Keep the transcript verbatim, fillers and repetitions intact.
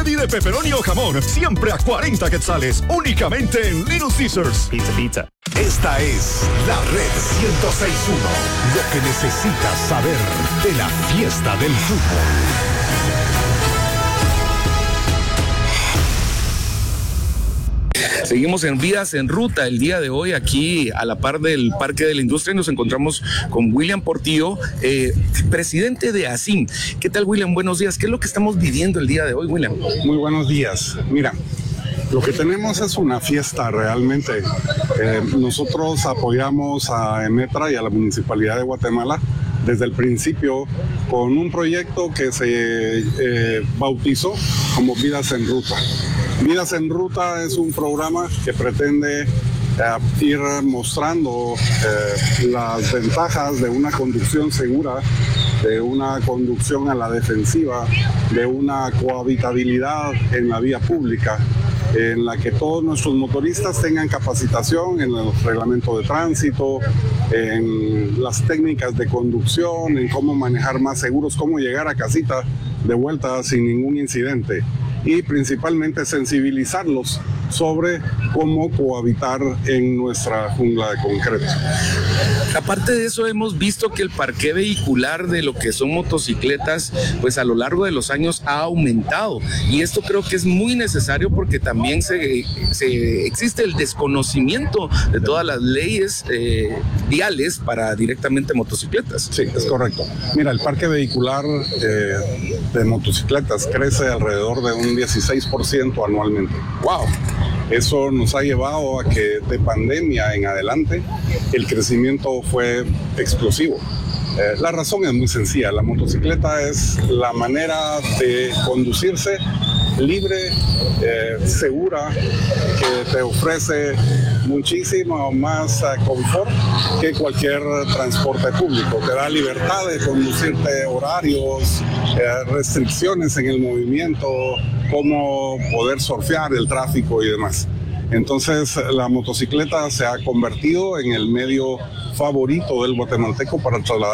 patty de pepperoni o jamón, siempre a cuarenta quetzales, únicamente en Little Caesars. Pizza, pizza. Esta es la Red ciento seis punto uno. Lo que necesitas saber de la fiesta del fútbol. Seguimos en Vidas en Ruta el día de hoy aquí a la par del Parque de la Industria y nos encontramos con William Portillo, eh, presidente de ASIM. ¿Qué tal, William? Buenos días. ¿Qué es lo que estamos viviendo el día de hoy, William? Muy buenos días. Mira, lo que tenemos es una fiesta realmente. Eh, nosotros apoyamos a EMETRA y a la Municipalidad de Guatemala desde el principio con un proyecto que se eh, bautizó como Vidas en Ruta. Vidas en Ruta es un programa que pretende eh, ir mostrando eh, las ventajas de una conducción segura, de una conducción a la defensiva, de una cohabitabilidad en la vía pública, en la que todos nuestros motoristas tengan capacitación en el reglamento de tránsito, en las técnicas de conducción, en cómo manejar más seguros, cómo llegar a casita de vuelta sin ningún incidente. Y principalmente sensibilizarlos sobre cómo cohabitar en nuestra jungla de concreto. Aparte de eso, hemos visto que el parque vehicular de lo que son motocicletas, pues a lo largo de los años ha aumentado. Y esto creo que es muy necesario porque también se, se existe el desconocimiento de todas las leyes eh, viales para directamente motocicletas. Sí, es correcto. Mira, el parque vehicular eh, de motocicletas crece alrededor de un dieciséis por ciento anualmente. ¡Wow! Eso nos ha llevado a que de pandemia en adelante el crecimiento fue explosivo. Eh, la razón es muy sencilla. La motocicleta es la manera de conducirse libre, eh, segura, que te ofrece muchísimo más uh, confort que cualquier transporte público. Te da libertad de conducirte, horarios, eh, restricciones en el movimiento, cómo poder surfear el tráfico y demás. Entonces la motocicleta se ha convertido en el medio favorito del guatemalteco para trasladar